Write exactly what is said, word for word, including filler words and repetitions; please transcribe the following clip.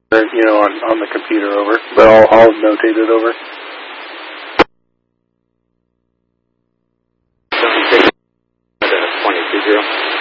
you know, on, on the computer, over. But I'll, I'll notate it over. twenty-two zero.